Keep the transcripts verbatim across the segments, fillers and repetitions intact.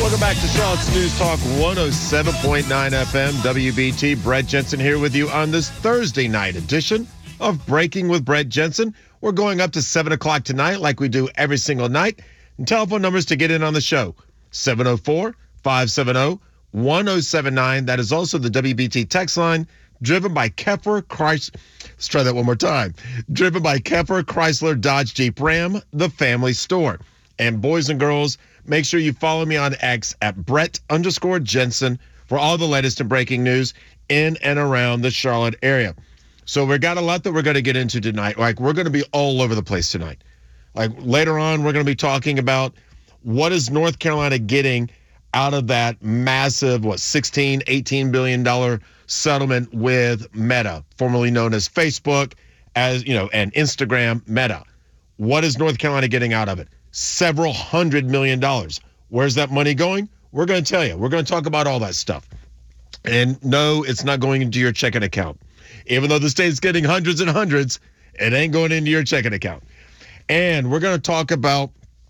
Welcome back to Charlotte's News Talk one oh seven point nine F M W B T. Brett Jensen here with you on this Thursday night edition of Breaking with Brett Jensen. We're going up to seven o'clock tonight like we do every single night. And telephone numbers to get in on the show, seven oh four, five seven oh, one oh seven nine. That is also the W B T text line, driven by Keffer Chrysler. Let's try that one more time. Driven by Keffer Chrysler Dodge Jeep Ram, the family store. And boys and girls, make sure you follow me on X at Brett underscore Jensen for all the latest and breaking news in and around the Charlotte area. So we got a lot that we're going to get into tonight. Like, we're going to be all over the place tonight. Like, later on, we're going to be talking about what is North Carolina getting out of that massive, what, sixteen, eighteen billion dollars settlement with Meta, formerly known as Facebook, as, you know, and Instagram, Meta. What is North Carolina getting out of it? Several hundred million dollars. Where's that money going? We're going to tell you. We're going to talk about all that stuff. And no, it's not going into your checking account. Even though the state's getting hundreds and hundreds, it ain't going into your checking account. And we're going to talk about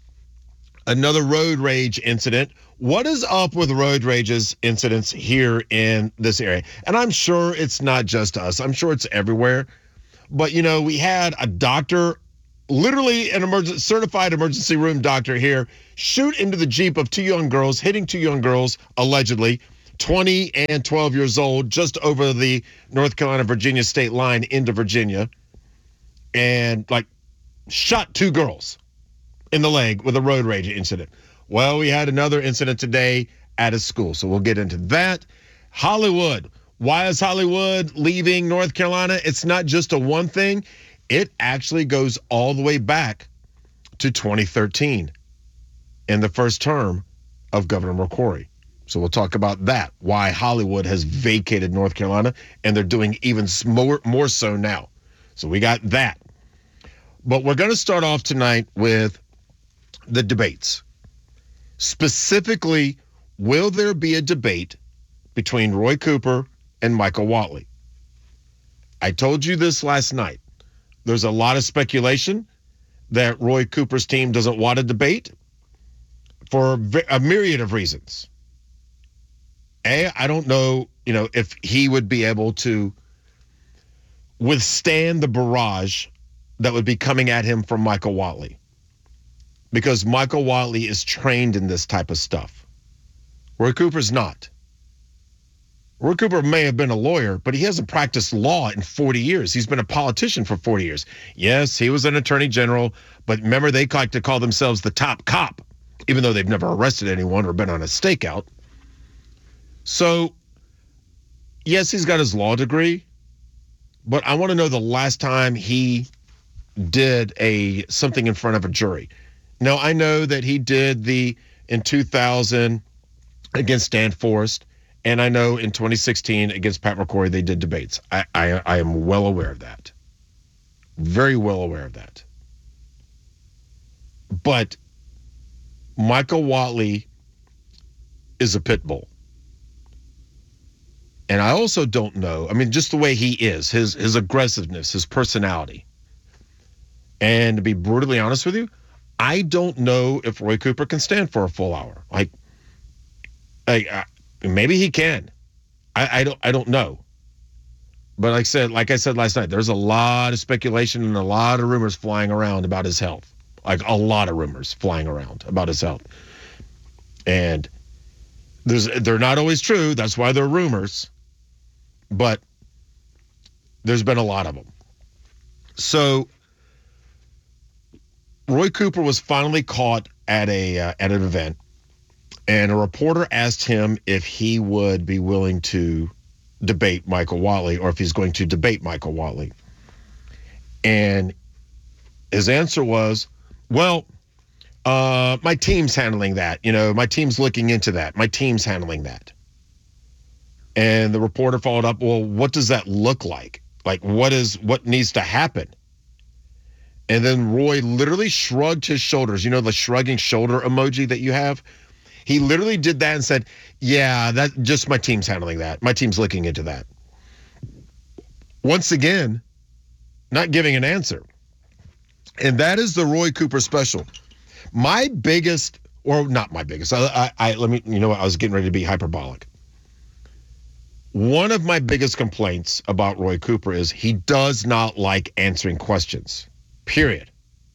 another road rage incident. What is up with road rages incidents here in this area? And I'm sure it's not just us. I'm sure it's everywhere. But, you know, we had a doctor, literally an emergency, certified emergency room doctor here, shoot into the Jeep of two young girls, hitting two young girls, allegedly, twenty and twelve years old, just over the North Carolina-Virginia state line into Virginia, and, like, shot two girls in the leg with a road rage incident. Well, we had another incident today at a school, so we'll get into that. Hollywood. Why is Hollywood leaving North Carolina? It's not just a one thing. It actually goes all the way back to twenty thirteen in the first term of Governor McCrory. So we'll talk about that, why Hollywood has vacated North Carolina, and they're doing even more, more so now. So we got that. But we're going to start off tonight with the debates. Specifically, will there be a debate between Roy Cooper and Michael Whatley? I told you this last night. There's a lot of speculation that Roy Cooper's team doesn't want a debate for a myriad of reasons. A, I don't know, you know, if he would be able to withstand the barrage that would be coming at him from Michael Whatley, because Michael Whatley is trained in this type of stuff. Roy Cooper's not. Roy Cooper may have been a lawyer, but he hasn't practiced law in forty years. He's been a politician for forty years. Yes, he was an attorney general, but remember, they like to call themselves the top cop, even though they've never arrested anyone or been on a stakeout. So, yes, he's got his law degree, but I want to know the last time he did a something in front of a jury. Now, I know that he did the, in two thousand against Dan Forrest, and I know in twenty sixteen against Pat McCrory, they did debates. I, I, I am well aware of that. Very well aware of that. But Michael Whatley is a pit bull. And I also don't know, I mean, just the way he is, his his aggressiveness, his personality. And to be brutally honest with you, I don't know if Roy Cooper can stand for a full hour. Like, like uh, maybe he can. I, I don't I don't know. But like I said, like I said last night, there's a lot of speculation and a lot of rumors flying around about his health. Like a lot of rumors flying around about his health. And there's they're not always true. That's why they're rumors. But there's been a lot of them. So Roy Cooper was finally caught at a uh, at an event, and a reporter asked him if he would be willing to debate Michael Whatley, or if he's going to debate Michael Whatley. And his answer was, well, uh, my team's handling that. You know, my team's looking into that. My team's handling that. And the reporter followed up, well, what does that look like? Like, what is what needs to happen? And then Roy literally shrugged his shoulders. You know, the shrugging shoulder emoji that you have? He literally did that and said, yeah, that just my team's handling that. My team's looking into that. Once again, not giving an answer. And that is the Roy Cooper special. My biggest or not my biggest. I, I, I let me, you know what? I was getting ready to be hyperbolic. One of my biggest complaints about Roy Cooper is he does not like answering questions, period.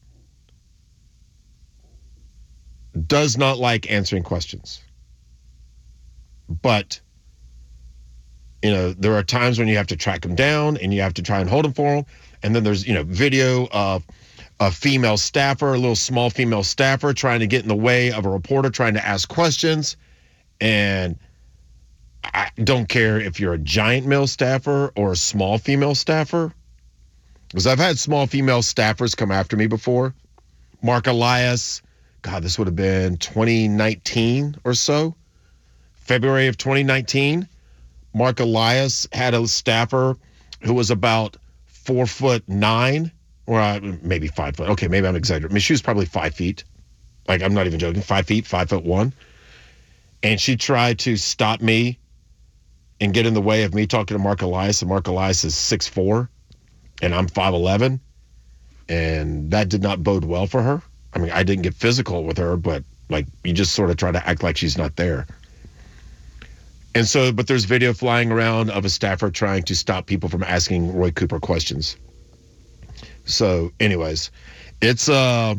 Does not like answering questions. But, you know, there are times when you have to track him down and you have to try and hold him for him. And then there's, you know, video of a female staffer, a little small female staffer trying to get in the way of a reporter trying to ask questions. And I don't care if you're a giant male staffer or a small female staffer, because I've had small female staffers come after me before. Mark Elias, God, this would have been twenty nineteen or so. February of twenty nineteen, Mark Elias had a staffer who was about four foot nine, or uh, maybe five foot. Okay, maybe I'm exaggerating. I mean, she was probably five feet. Like, I'm not even joking, five feet, five foot one. And she tried to stop me and get in the way of me talking to Mark Elias. And Mark Elias is six foot four, and I'm five eleven. And that did not bode well for her. I mean, I didn't get physical with her, but, like, you just sort of try to act like she's not there. And so, but there's video flying around of a staffer trying to stop people from asking Roy Cooper questions. So, anyways, it's, uh,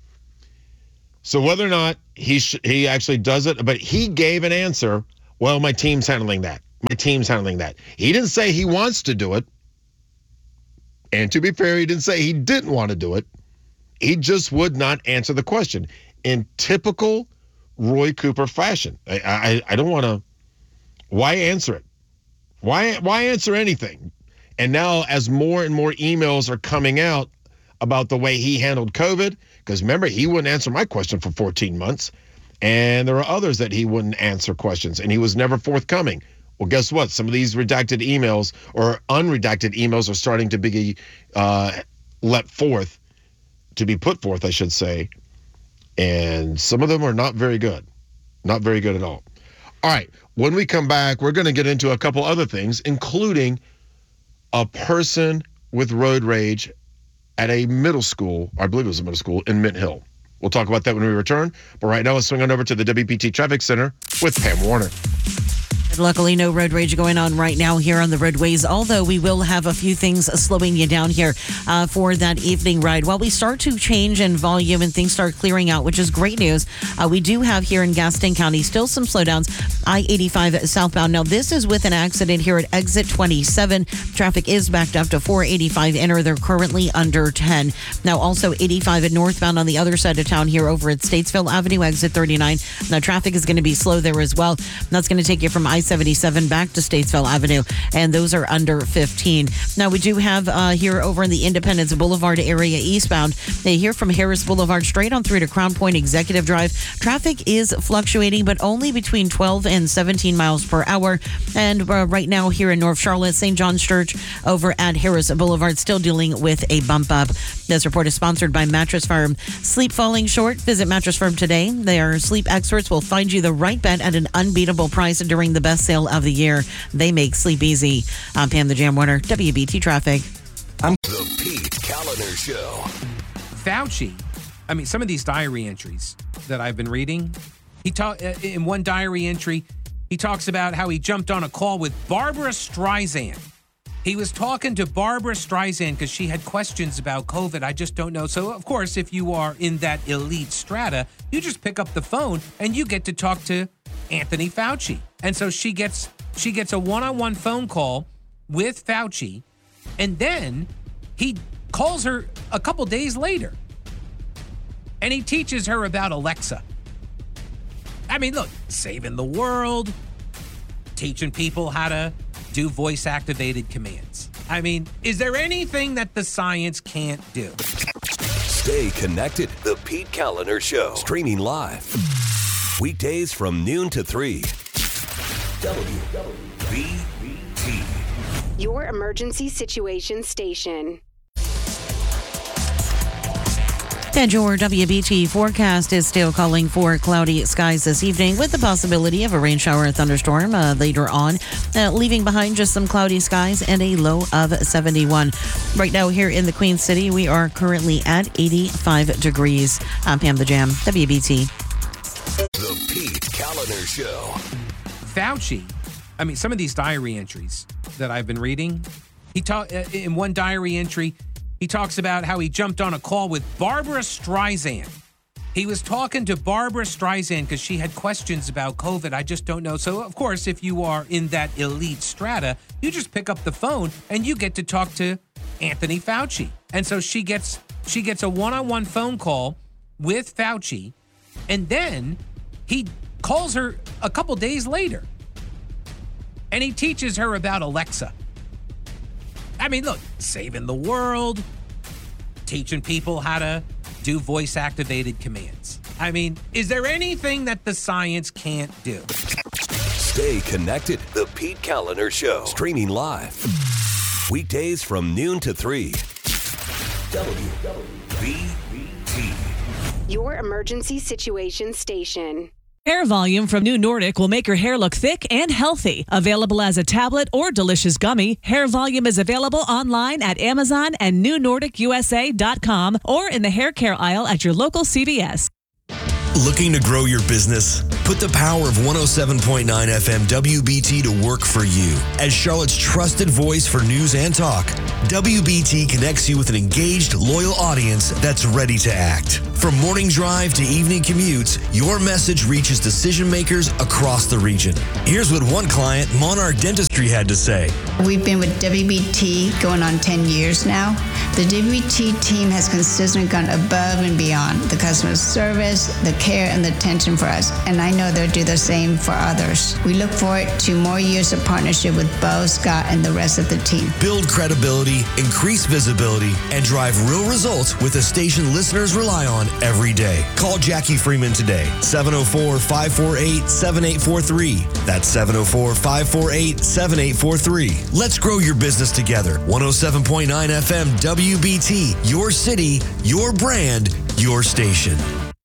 so whether or not he sh- he actually does it, but he gave an answer, well, my team's handling that. My team's handling that. He didn't say he wants to do it. And to be fair, he didn't say he didn't want to do it. He just would not answer the question in typical Roy Cooper fashion. I I, I don't want to, why answer it? Why why answer anything? And now as more and more emails are coming out about the way he handled COVID, because remember, he wouldn't answer my question for fourteen months. And there are others that he wouldn't answer questions, and he was never forthcoming. Well, guess what? Some of these redacted emails or unredacted emails are starting to be uh, let forth, to be put forth, I should say. And some of them are not very good. Not very good at all. All right, when we come back, we're going to get into a couple other things, including a person with road rage at a middle school, I believe it was a middle school, in Mint Hill. We'll talk about that when we return. But right now, let's swing on over to the W B T Traffic Center with Pam Warner. Luckily, no road rage going on right now here on the roadways, although we will have a few things slowing you down here uh, for that evening ride. While we start to change in volume and things start clearing out, which is great news, uh, we do have here in Gaston County still some slowdowns. I eighty-five southbound. Now, this is with an accident here at exit twenty-seven. Traffic is backed up to four eighty-five inner. They're currently under ten. Now, also eighty-five at northbound on the other side of town here over at Statesville Avenue, exit thirty-nine. Now, traffic is going to be slow there as well. That's going to take you from I seventy-seven back to Statesville Avenue, and those are under fifteen. Now, we do have uh, here over in the Independence Boulevard area eastbound, they hear from Harris Boulevard straight on through to Crown Point Executive Drive. Traffic is fluctuating, but only between twelve and seventeen miles per hour. And uh, right now here in North Charlotte, Saint John's Church over at Harris Boulevard, still dealing with a bump up. This report is sponsored by Mattress Firm. Sleep falling short? Visit Mattress Firm today. Their sleep experts will find you the right bed at an unbeatable price during the best sale of the year. They make sleep easy. I'm Pam the Jam Warner, W B T Traffic. I'm the Pete Kaliner Show. Fauci, I mean, some of these diary entries that I've been reading, he talk in one diary entry, he talks about how he jumped on a call with Barbara Streisand. He was talking to Barbara Streisand because she had questions about COVID. I just don't know. So, of course, if you are in that elite strata, you just pick up the phone and you get to talk to Anthony Fauci. And so she gets she gets a one-on-one phone call with Fauci, and then he calls her a couple days later, and he teaches her about Alexa. I mean, look, saving the world, teaching people how to do voice-activated commands. I mean, is there anything that the science can't do? Stay connected. The Pete Kaliner Show. Streaming live. Weekdays from noon to three. W B T. Your emergency situation station. And your W B T forecast is still calling for cloudy skies this evening with the possibility of a rain shower or thunderstorm uh, later on, uh, leaving behind just some cloudy skies and a low of seventy-one. Right now here in the Queen City, we are currently at eighty-five degrees. I'm Pam the Jam, W B T. Kaliner Show. Fauci, I mean, some of these diary entries that I've been reading, he talk in one diary entry, he talks about how he jumped on a call with Barbara Streisand. He was talking to Barbara Streisand because she had questions about COVID. I just don't know. So, of course, if you are in that elite strata, you just pick up the phone and you get to talk to Anthony Fauci. And so she gets she gets a one-on-one phone call with Fauci, and then he calls her a couple days later, and he teaches her about Alexa. I mean, look, saving the world, teaching people how to do voice-activated commands. I mean, is there anything that the science can't do? Stay connected. The Pete Kaliner Show. Streaming live. Weekdays from noon to three. W B T. Your emergency situation station. Hair Volume from New Nordic will make your hair look thick and healthy. Available as a tablet or delicious gummy, Hair Volume is available online at Amazon and new nordic u s a dot com or in the hair care aisle at your local C V S. Looking to grow your business? Put the power of one oh seven point nine F M W B T to work for you. As Charlotte's trusted voice for news and talk, W B T connects you with an engaged, loyal audience that's ready to act. From morning drive to evening commutes, your message reaches decision makers across the region. Here's what one client, Monarch Dentistry, had to say. We've been with W B T going on ten years now. The W B T team has consistently gone above and beyond the customer service, the care, and the attention for us. And I know they'll do the same for others. We look forward to more years of partnership with Bo, Scott, and the rest of the team. Build credibility, increase visibility, and drive real results with a station listeners rely on every day. Call Jackie Freeman today, seven oh four, five four eight, seven eight four three. That's seven oh four, five four eight, seven eight four three. Let's grow your business together. one oh seven point nine F M W B T, your city, your brand, your station.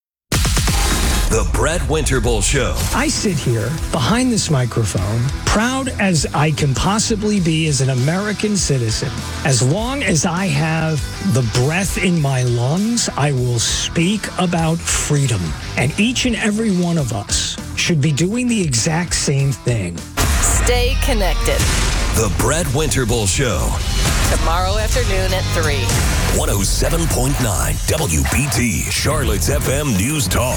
The Brett Winterble Show. I sit here behind this microphone, proud as I can possibly be as an American citizen. As long as I have the breath in my lungs, I will speak about freedom. And each and every one of us should be doing the exact same thing. Stay connected. The Brett Winterble Show. Tomorrow afternoon at three. one oh seven point nine W B T, Charlotte's F M News Talk.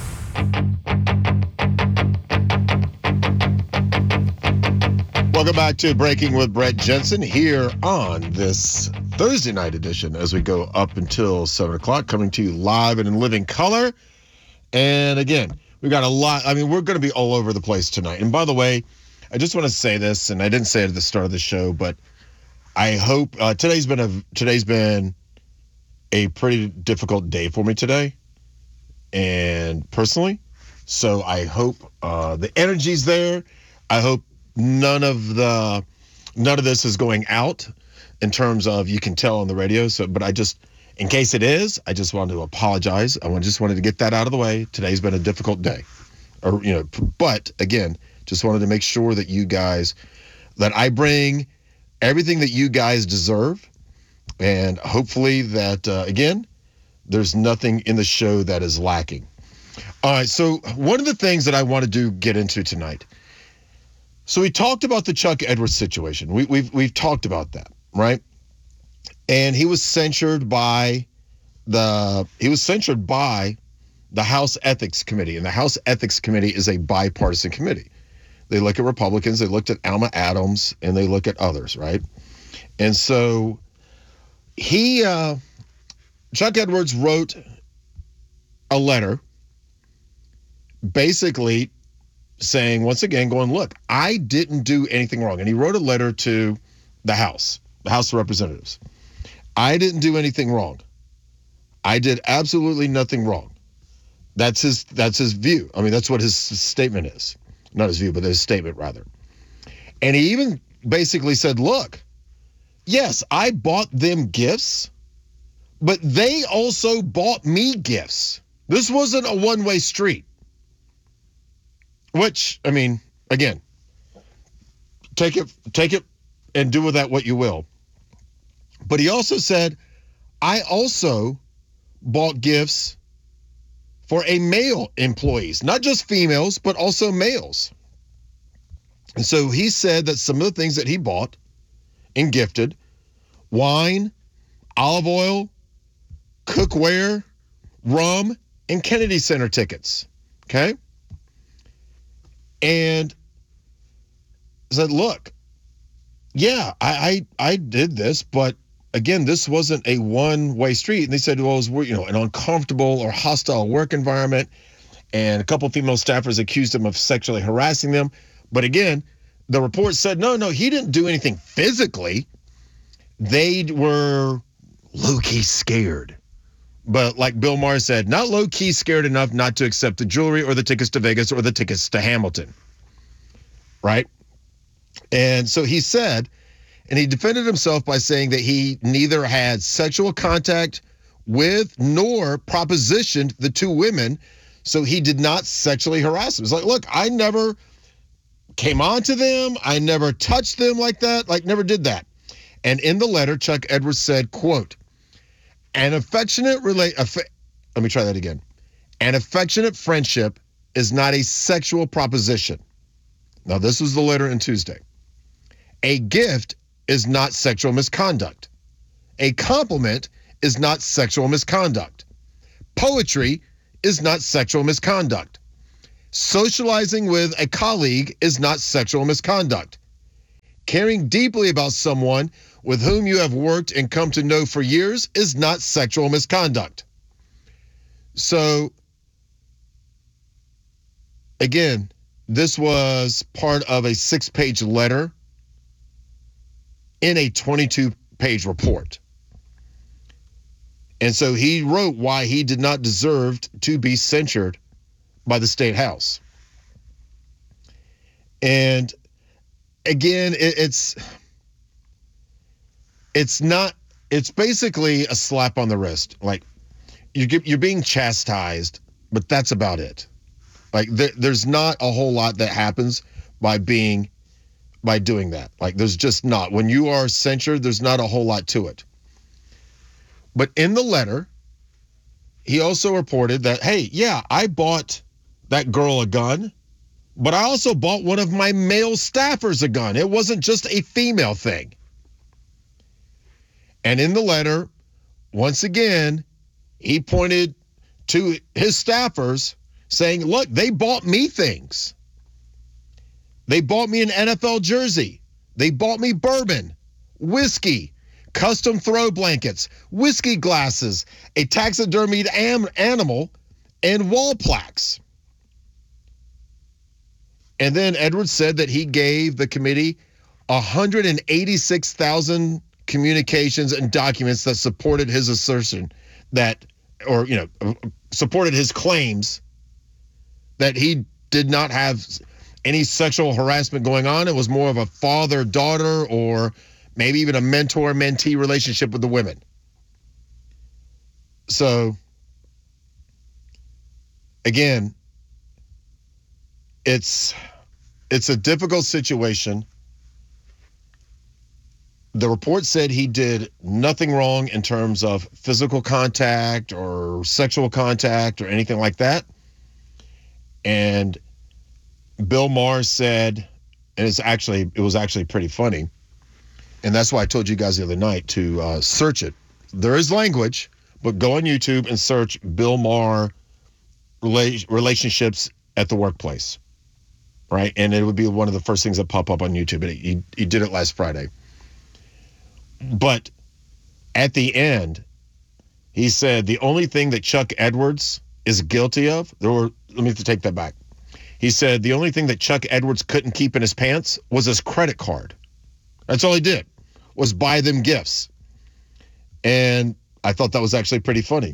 Welcome back to Breaking with Brett Jensen here on this Thursday night edition as we go up until seven o'clock, coming to you live and in living color. And again, we got a lot. I mean, we're going to be all over the place tonight. And by the way, I just want to say this, and I didn't say it at the start of the show, but I hope uh, today's been a today's been a pretty difficult day for me today, and personally. So I hope uh, the energy's there. I hope none of the none of this is going out in terms of you can tell on the radio. So, but I just, in case it is, I just wanted to apologize. I just wanted to get that out of the way. Today's been a difficult day, or you know. But again, just wanted to make sure that you guys, that I bring everything that you guys deserve, and hopefully that uh, again, there's nothing in the show that is lacking. All right, so one of the things that I wanted to get into tonight. So we talked about the Chuck Edwards situation. We, we've we've talked about that, right? And he was censured by the he was censured by the House Ethics Committee, and the House Ethics Committee is a bipartisan committee. They look at Republicans, they looked at Alma Adams, and they look at others, right? And so he, uh, Chuck Edwards wrote a letter basically saying, once again, going, look, I didn't do anything wrong. And he wrote a letter to the House, the House of Representatives. I didn't do anything wrong. I did absolutely nothing wrong. That's his, that's his view. I mean, that's what his statement is. Not his view, but his statement, rather. And he even basically said, look, yes, I bought them gifts, but they also bought me gifts. This wasn't a one-way street. Which, I mean, again, take it, take it and do with that what you will. But he also said, I also bought gifts for a male employees, not just females, but also males. And so he said that some of the things that he bought and gifted, wine, olive oil, cookware, rum, and Kennedy Center tickets, okay? And said, look, yeah, I, I I did this, but again, this wasn't a one-way street. And they said, well, it was, you know, an uncomfortable or hostile work environment. And a couple of female staffers accused him of sexually harassing them. But again, the report said, no, no, he didn't do anything physically. They were low-key scared. But like Bill Maher said, not low-key scared enough not to accept the jewelry or the tickets to Vegas or the tickets to Hamilton, right? And so he said, and he defended himself by saying that he neither had sexual contact with nor propositioned the two women, so he did not sexually harass them. It's like, look, I never came on to them. I never touched them like that, like never did that. And in the letter, Chuck Edwards said, quote, an affectionate relate. Affa- Let me try that again. An affectionate friendship is not a sexual proposition. Now, this was the letter in Tuesday. A gift is not sexual misconduct. A compliment is not sexual misconduct. Poetry is not sexual misconduct. Socializing with a colleague is not sexual misconduct. Caring deeply about someone with whom you have worked and come to know for years is not sexual misconduct. So, again, this was part of a six-page letter in a twenty-two page report. And so he wrote why he did not deserve to be censured by the State House. And again, it, it's it's not, it's basically a slap on the wrist. Like, you get, you're being chastised, but that's about it. Like, there, there's not a whole lot that happens by being, by doing that. Like, there's just not. When you are censured, there's not a whole lot to it. But in the letter, he also reported that, hey, yeah, I bought that girl a gun, but I also bought one of my male staffers a gun. It wasn't just a female thing. And in the letter, once again, he pointed to his staffers saying, look, they bought me things. They bought me an N F L jersey. They bought me bourbon, whiskey, custom throw blankets, whiskey glasses, a taxidermied am- animal, and wall plaques. And then Edwards said that he gave the committee one hundred eighty-six thousand communications and documents that supported his assertion that, or, you know, supported his claims that he did not have any sexual harassment going on. It was more of a father-daughter or maybe even a mentor-mentee relationship with the women. So, again, it's it's a difficult situation. The report said he did nothing wrong in terms of physical contact or sexual contact or anything like that. And Bill Maher said, and it's actually it was actually pretty funny, and that's why I told you guys the other night to uh, search it. There is language, but go on YouTube and search Bill Maher rela- relationships at the workplace, right? And it would be one of the first things that pop up on YouTube. And he, he did it last Friday. But at the end, he said the only thing that Chuck Edwards is guilty of, there were, let me take that back. He said the only thing that Chuck Edwards couldn't keep in his pants was his credit card. That's all he did, was buy them gifts. And I thought that was actually pretty funny.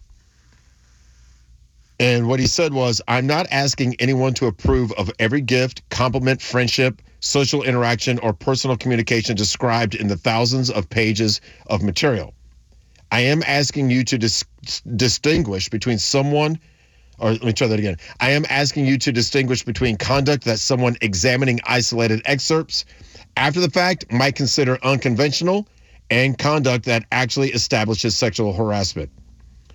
And what he said was, I'm not asking anyone to approve of every gift, compliment, friendship, social interaction, or personal communication described in the thousands of pages of material. I am asking you to dis- distinguish between someone, or let me try that again. I am asking you to distinguish between conduct that someone examining isolated excerpts after the fact might consider unconventional and conduct that actually establishes sexual harassment.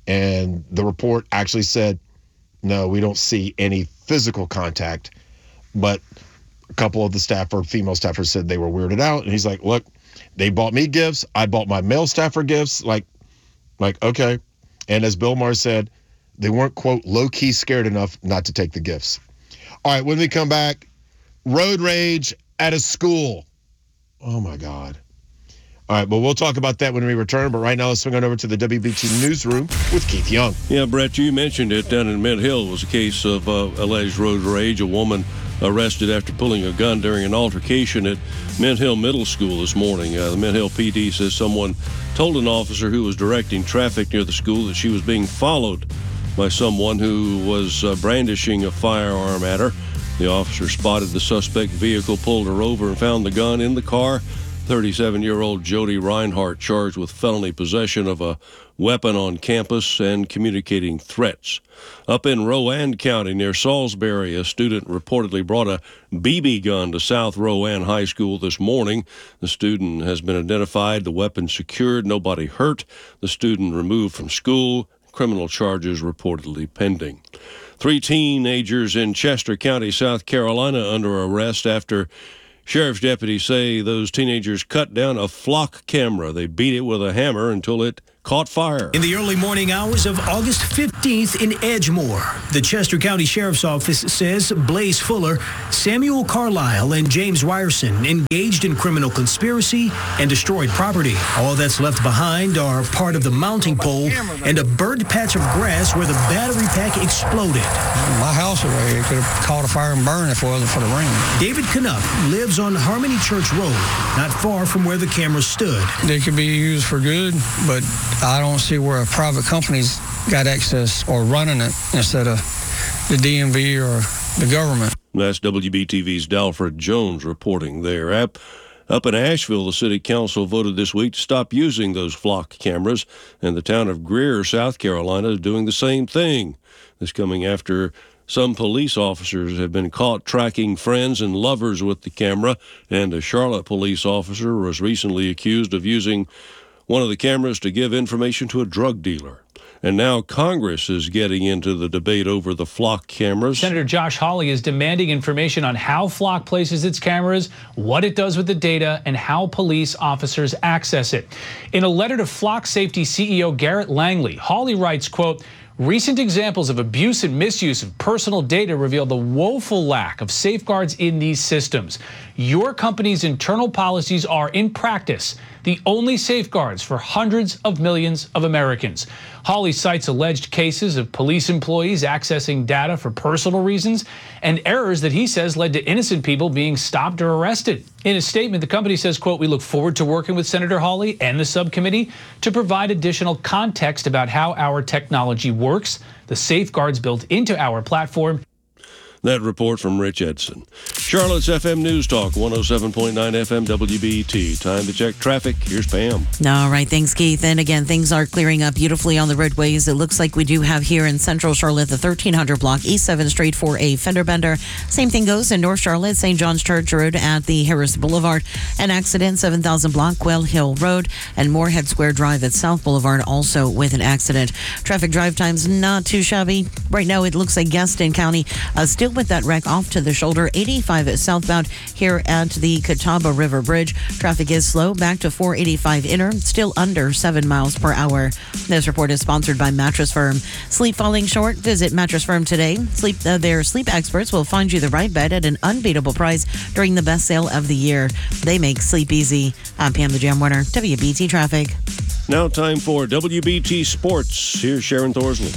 And the report actually said, no, we don't see any physical contact. But a couple of the staffer, female staffers, said they were weirded out. And he's like, look, they bought me gifts. I bought my male staffer gifts. Like, like okay. And as Bill Maher said, they weren't, quote, low-key scared enough not to take the gifts. All right, when we come back, road rage at a school. Oh, my God. All right, well, we'll talk about that when we return. But right now, let's swing on over to the W B T newsroom with Keith Young. Yeah, Brett, you mentioned it down in Mint Hill. It was a case of uh, alleged road rage. A woman arrested after pulling a gun during an altercation at Mint Hill Middle School this morning. Uh, the Mint Hill P D says someone told an officer who was directing traffic near the school that she was being followed by someone who was uh, brandishing a firearm at her. The officer spotted the suspect vehicle, pulled her over, and found the gun in the car. thirty-seven-year-old Jody Reinhart charged with felony possession of a weapon on campus and communicating threats. Up in Rowan County near Salisbury, a student reportedly brought a B B gun to South Rowan High School this morning. The student has been identified, the weapon secured, nobody hurt. The student removed from school, criminal charges reportedly pending. Three teenagers in Chester County, South Carolina, under arrest after sheriff's deputies say those teenagers cut down a flock camera. They beat it with a hammer until it caught fire. In the early morning hours of August fifteenth in Edgemoor, the Chester County Sheriff's Office says Blaze Fuller, Samuel Carlisle, and James Ryerson engaged in criminal conspiracy and destroyed property. All that's left behind are part of the mounting pole and a burned patch of grass where the battery pack exploded. My house away, it could have caught a fire and burned if it wasn't for the rain. David Canuck lives on Harmony Church Road, not far from where the camera stood. They could be used for good, but I don't see where a private company's got access or running it instead of the D M V or the government. That's W B T V's Dalfred Jones reporting there. Up, up in Asheville, the city council voted this week to stop using those flock cameras, and the town of Greer, South Carolina, is doing the same thing. This coming after some police officers have been caught tracking friends and lovers with the camera, and a Charlotte police officer was recently accused of using one of the cameras to give information to a drug dealer. And now Congress is getting into the debate over the flock cameras. Senator Josh Hawley is demanding information on how Flock places its cameras, what it does with the data, and how police officers access it. In a letter to Flock Safety C E O Garrett Langley, Hawley writes, quote, recent examples of abuse and misuse of personal data reveal the woeful lack of safeguards in these systems. Your company's internal policies are, in practice, the only safeguards for hundreds of millions of Americans. Hawley cites alleged cases of police employees accessing data for personal reasons and errors that he says led to innocent people being stopped or arrested. In a statement, the company says, quote, we look forward to working with Senator Hawley and the subcommittee to provide additional context about how our technology works, the safeguards built into our platform. That report from Rich Edson. Charlotte's F M News Talk, one oh seven point nine F M W B T. Time to check traffic. Here's Pam. All right, thanks, Keith. And again, things are clearing up beautifully on the roadways. It looks like we do have here in Central Charlotte the thirteen hundred block, East seventh Street for a fender bender. Same thing goes in North Charlotte, Saint John's Church Road at the Harris Boulevard. An accident, seven thousand block, Quail Hill Road, and Moorhead Square Drive at South Boulevard, also with an accident. Traffic drive times not too shabby. Right now, it looks like Gaston County uh, still with that wreck off to the shoulder, eighty-five southbound here at the Catawba River Bridge. Traffic is slow back to four eighty-five inner, still under seven miles per hour. This report is sponsored by Mattress Firm. Sleep falling short? Visit Mattress Firm today. Sleep, uh, their sleep experts will find you the right bed at an unbeatable price during the best sale of the year. They make sleep easy. I'm Pam the Jam Warner, W B T Traffic. Now time for W B T Sports. Here's Sharon Thorsley.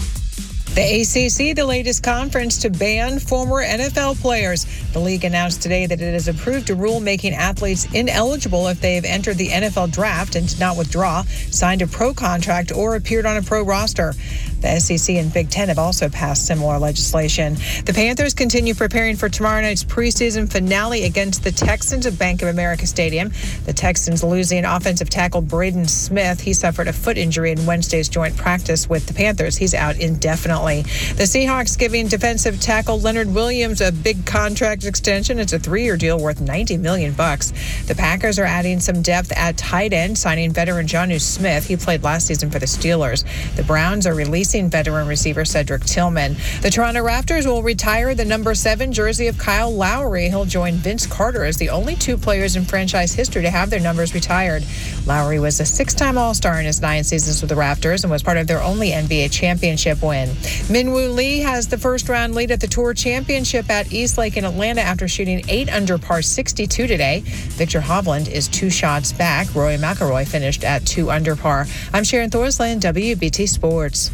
The A C C, the latest conference to ban former N F L players. The league announced today that it has approved a rule making athletes ineligible if they have entered the N F L draft and did not withdraw, signed a pro contract, or appeared on a pro roster. The S E C and Big Ten have also passed similar legislation. The Panthers continue preparing for tomorrow night's preseason finale against the Texans at Bank of America Stadium. The Texans losing offensive tackle Braden Smith. He suffered a foot injury in Wednesday's joint practice with the Panthers. He's out indefinitely. The Seahawks giving defensive tackle Leonard Williams a big contract extension. It's a three-year deal worth ninety million bucks. The Packers are adding some depth at tight end, signing veteran Jonnu Smith. He played last season for the Steelers. The Browns are releasing veteran receiver Cedric Tillman. The Toronto Raptors will retire the number seven jersey of Kyle Lowry. He'll join Vince Carter as the only two players in franchise history to have their numbers retired. Lowry was a six-time All-Star in his nine seasons with the Raptors and was part of their only N B A championship win. Minwoo Lee has the first-round lead at the Tour Championship at East Lake in Atlanta after shooting eight under par sixty-two today. Victor Hovland is two shots back. Rory McIlroy finished at two under par. I'm Sharon Thorsland, W B T Sports.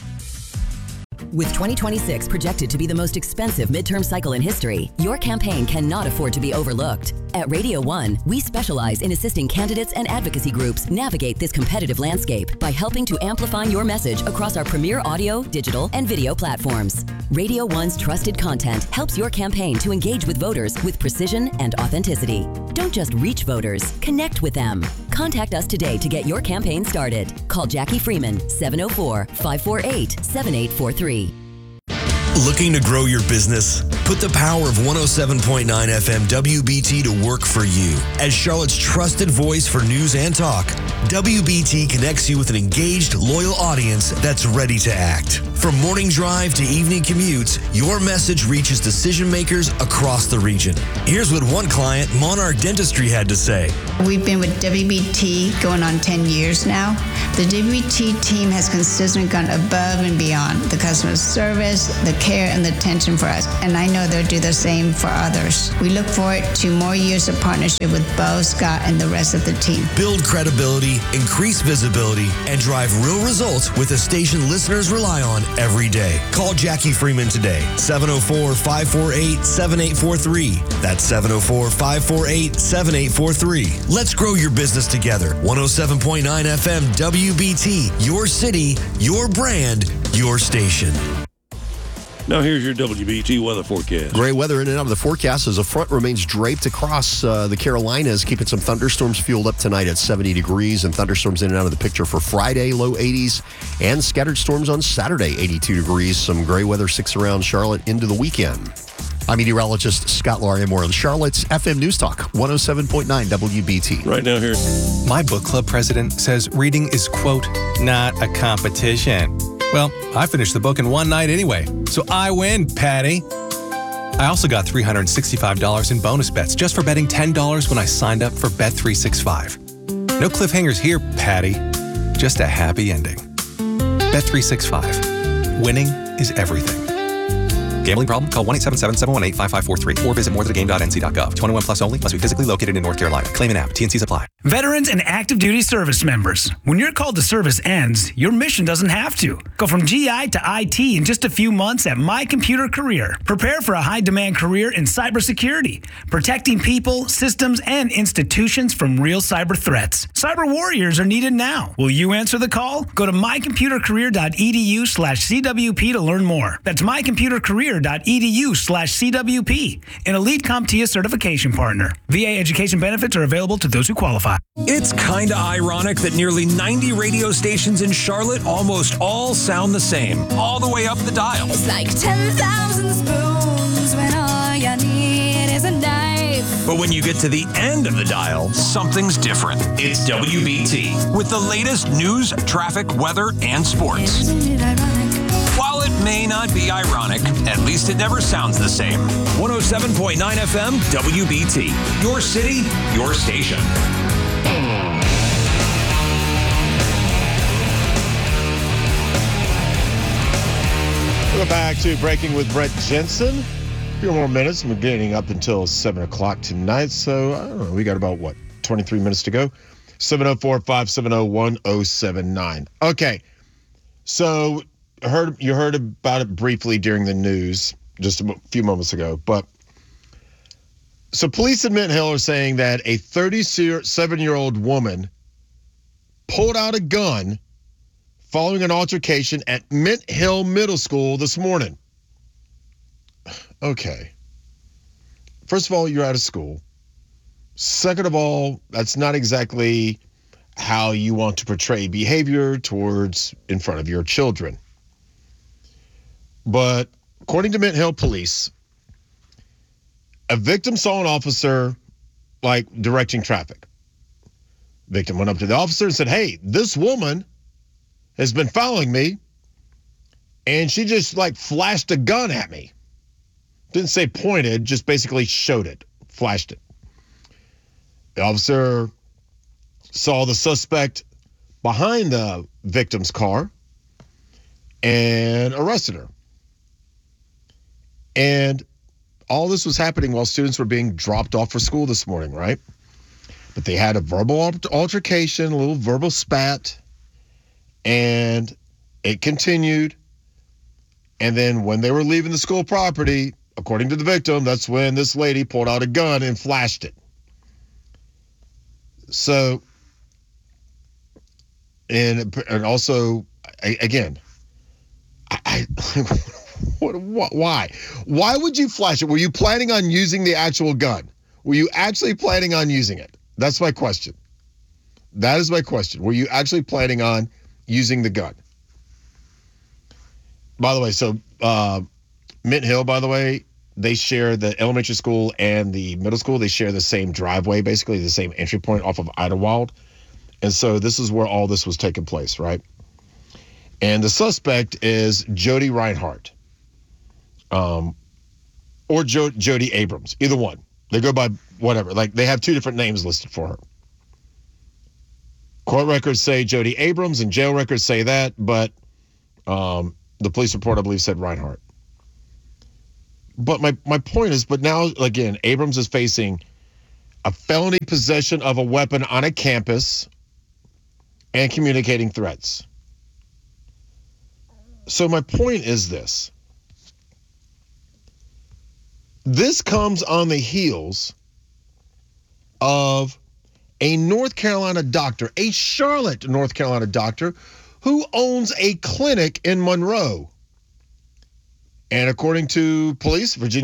With twenty twenty-six projected to be the most expensive midterm cycle in history, your campaign cannot afford to be overlooked. At Radio One, we specialize in assisting candidates and advocacy groups navigate this competitive landscape by helping to amplify your message across our premier audio, digital, and video platforms. Radio One's trusted content helps your campaign to engage with voters with precision and authenticity. Don't just reach voters, connect with them. Contact us today to get your campaign started. Call Jackie Freeman, seven oh four, five four eight, seven eight four three. Looking to grow your business? Put the power of one oh seven point nine F M W B T to work for you. As Charlotte's trusted voice for news and talk, W B T connects you with an engaged, loyal audience that's ready to act. From morning drive to evening commutes, your message reaches decision makers across the region. Here's what one client, Monarch Dentistry, had to say. We've been with W B T going on ten years now. The W B T team has consistently gone above and beyond the customer service, the care, and the attention for us. And I know they'll do the same for others. We look forward to more years of partnership with Bo, Scott, and the rest of the team. Build credibility, increase visibility, and drive real results with a station listeners rely on every day. Call Jackie Freeman today, seven oh four, five four eight, seven eight four three. That's seven oh four, five four eight, seven eight four three. Let's grow your business together. one oh seven point nine F M W B T, your city, your brand, your station. Now here's your W B T weather forecast. Great weather in and out of the forecast as a front remains draped across uh, the Carolinas, keeping some thunderstorms fueled up tonight at seventy degrees, and thunderstorms in and out of the picture for Friday, low eighties, and scattered storms on Saturday, eighty-two degrees. Some gray weather sticks around Charlotte into the weekend. I'm meteorologist Scott Larimore on Charlotte's F M News Talk, one oh seven point nine W B T. Right now here. My book club president says reading is, quote, not a competition. Well, I finished the book in one night anyway, so I win, Patty. I also got three hundred sixty-five dollars in bonus bets just for betting ten dollars when I signed up for Bet three sixty-five. No cliffhangers here, Patty. Just a happy ending. Bet three sixty-five. Winning is everything. Gambling problem? Call one eight seven seven, seven one eight, five five four three or visit more than a game dot n c dot gov. twenty-one plus only. Must be physically located in North Carolina. Claim an app. T N Cs apply. Veterans and active duty service members. When your call to service ends, your mission doesn't have to. Go from G I to I T in just a few months at My Computer Career. Prepare for a high-demand career in cybersecurity, protecting people, systems, and institutions from real cyber threats. Cyber warriors are needed now. Will you answer the call? Go to my computer career dot e d u slash c w p to learn more. That's my computer career dot e d u slash c w p, an elite CompTIA certification partner. V A education benefits are available to those who qualify. It's kinda ironic that nearly ninety radio stations in Charlotte almost all sound the same, all the way up the dial. It's like ten thousand spoons when all you need is a knife. But when you get to the end of the dial, something's different. It's W B T, with the latest news, traffic, weather, and sports. Isn't it ironic? While it may not be ironic, at least it never sounds the same. one oh seven point nine F M W B T, your city, your station. We're back to Breaking with Brett Jensen. A few more minutes. We're getting up until seven o'clock tonight. So, I don't know, we got about, what, twenty-three minutes to go? seven oh four, five seven oh, one oh seven nine. Okay. So, heard you heard about it briefly during the news just a few moments ago. But, so police in Mint Hill are saying that a thirty-seven-year-old woman pulled out a gun following an altercation at Mint Hill Middle School this morning. Okay. First of all, you're out of school. Second of all, that's not exactly how you want to portray behavior towards in front of your children. But according to Mint Hill Police, a victim saw an officer like directing traffic. Victim went up to the officer and said, "Hey, this woman has been following me and she just like flashed a gun at me." Didn't say pointed, just basically showed it, flashed it. The officer saw the suspect behind the victim's car and arrested her. And all this was happening while students were being dropped off for school this morning, right? But they had a verbal altercation, a little verbal spat, and it continued. And then when they were leaving the school property, according to the victim, that's when this lady pulled out a gun and flashed it. So, and and also, again, I, I what, what, why? Why would you flash it? Were you planning on using the actual gun? Were you actually planning on using it? That's my question. That is my question. Were you actually planning on using the gun? By the way, so uh, Mint Hill, by the way, they share the elementary school and the middle school. They share the same driveway, basically the same entry point off of Idlewild. And so this is where all this was taking place, right? And the suspect is Jody Reinhardt, um, or jo- Jody Abrams, either one. They go by whatever. Like, they have two different names listed for her. Court records say Jody Abrams and jail records say that, but um, the police report, I believe, said Reinhardt. But my, my point is, but now, again, Abrams is facing a felony possession of a weapon on a campus and communicating threats. So my point is this. This comes on the heels of a North Carolina doctor, a Charlotte, North Carolina doctor, who owns a clinic in Monroe. And according to police, Virginia